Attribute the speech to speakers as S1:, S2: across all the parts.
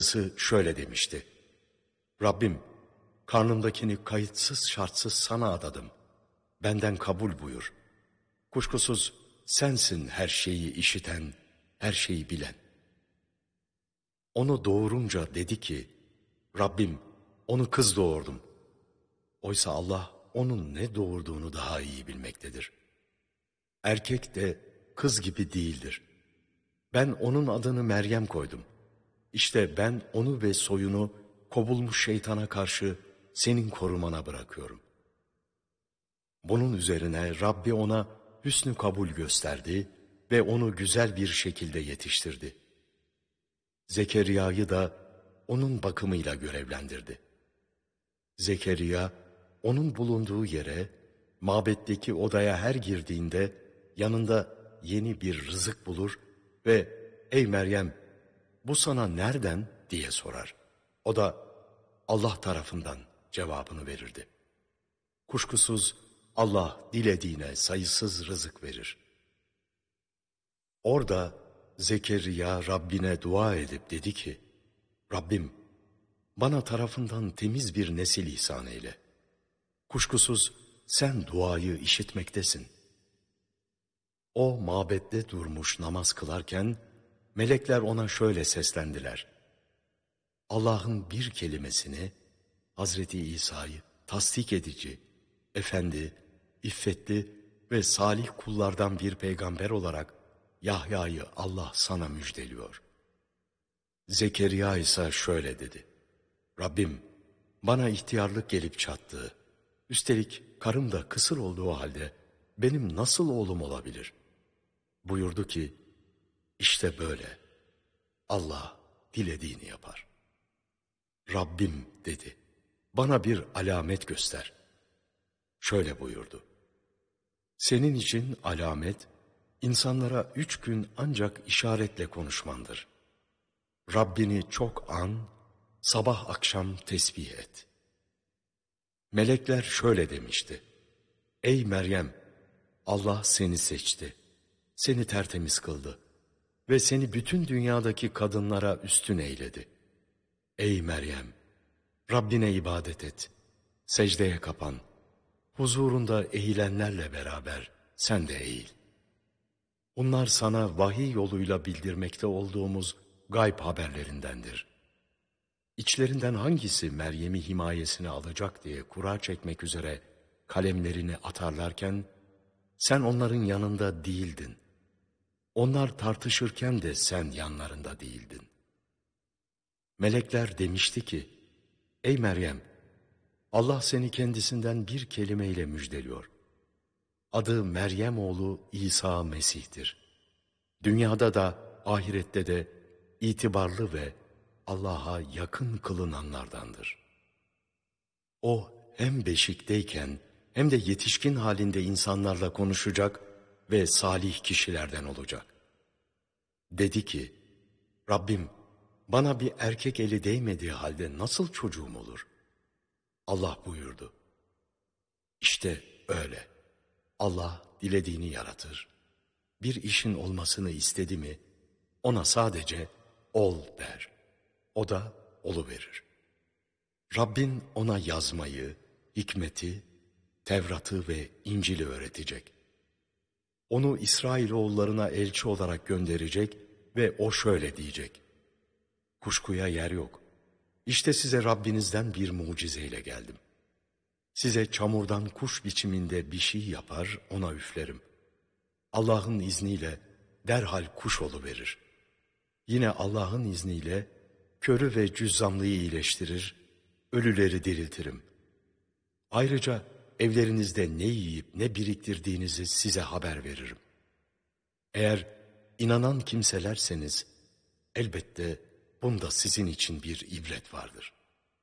S1: şöyle demişti: Rabbim, karnımdakini kayıtsız şartsız sana adadım. Benden kabul buyur. Kuşkusuz sensin her şeyi işiten, her şeyi bilen. Onu doğurunca dedi ki, Rabbim, onu kız doğurdum. Oysa Allah onun ne doğurduğunu daha iyi bilmektedir. Erkek de kız gibi değildir. Ben onun adını Meryem koydum. İşte ben onu ve soyunu kovulmuş şeytana karşı senin korumana bırakıyorum. Bunun üzerine Rabbi ona hüsnü kabul gösterdi ve onu güzel bir şekilde yetiştirdi. Zekeriya'yı da onun bakımıyla görevlendirdi. Zekeriya, onun bulunduğu yere, mabetteki odaya her girdiğinde yanında yeni bir rızık bulur ve ''Ey Meryem, bu sana nereden?'' diye sorar. O da Allah tarafından cevabını verirdi. Kuşkusuz Allah dilediğine sayısız rızık verir. Orada Zekeriya Rabbine dua edip dedi ki, Rabbim, bana tarafından temiz bir nesil ihsan eyle. Kuşkusuz sen duayı işitmektesin. O mabette durmuş namaz kılarken melekler ona şöyle seslendiler: Allah'ın bir kelimesini, Hazreti İsa'yı tasdik edici, efendi, iffetli ve salih kullardan bir peygamber olarak Yahya'yı Allah sana müjdeliyor. Zekeriya ise şöyle dedi: Rabbim, bana ihtiyarlık gelip çattı. Üstelik karım da kısır olduğu halde benim nasıl oğlum olabilir? Buyurdu ki, işte böyle. Allah dilediğini yapar. Rabbim dedi, bana bir alamet göster. Şöyle buyurdu: senin için alamet, insanlara 3 gün ancak işaretle konuşmandır. Rabbini çok an, sabah akşam tesbih et. Melekler şöyle demişti: Ey Meryem, Allah seni seçti, seni tertemiz kıldı ve seni bütün dünyadaki kadınlara üstün eyledi. Ey Meryem, Rabbine ibadet et, secdeye kapan, huzurunda eğilenlerle beraber sen de eğil. Bunlar sana vahiy yoluyla bildirmekte olduğumuz gayb haberlerindendir. İçlerinden hangisi Meryem'i himayesine alacak diye kura çekmek üzere kalemlerini atarlarken, sen onların yanında değildin. Onlar tartışırken de sen yanlarında değildin. Melekler demişti ki, ey Meryem, Allah seni kendisinden bir kelimeyle müjdeliyor. Adı Meryem oğlu İsa Mesih'tir. Dünyada da ahirette de itibarlı ve Allah'a yakın kılınanlardandır. O hem beşikteyken hem de yetişkin halinde insanlarla konuşacak ve salih kişilerden olacak. Dedi ki, Rabbim, bana bir erkek eli değmediği halde nasıl çocuğum olur? Allah buyurdu: İşte öyle. Allah dilediğini yaratır. Bir işin olmasını istedi mi, ona sadece ol der. O da oluverir. Rabbin ona yazmayı, hikmeti, Tevrat'ı ve İncil'i öğretecek. Onu İsrailoğullarına elçi olarak gönderecek ve o şöyle diyecek: kuşkuya yer yok. İşte size Rabbinizden bir mucizeyle geldim. Size çamurdan kuş biçiminde bir şey yapar, ona üflerim. Allah'ın izniyle derhal kuş oluverir. Yine Allah'ın izniyle körü ve cüzzamlıyı iyileştirir, ölüleri diriltirim. Ayrıca evlerinizde ne yiyip ne biriktirdiğinizi size haber veririm. Eğer inanan kimselerseniz elbette bunda sizin için bir ibret vardır.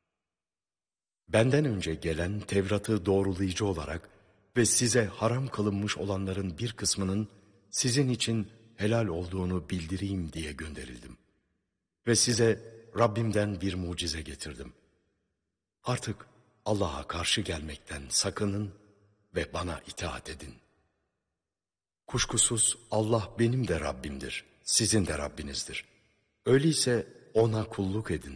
S1: Benden önce gelen Tevrat'ı doğrulayıcı olarak ve size haram kılınmış olanların bir kısmının sizin için helal olduğunu bildireyim diye gönderildim. Ve size Rabbimden bir mucize getirdim. Artık Allah'a karşı gelmekten sakının ve bana itaat edin. Kuşkusuz Allah benim de Rabbimdir, sizin de Rabbinizdir. Öyleyse ona kulluk edin.